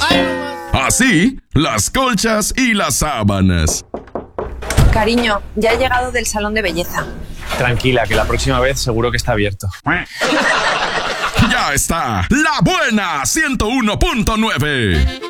Así, las colchas y las sábanas. Cariño, ya he llegado del salón de belleza. Tranquila, que la próxima vez seguro que está abierto. Ya está, La Buena 101.9.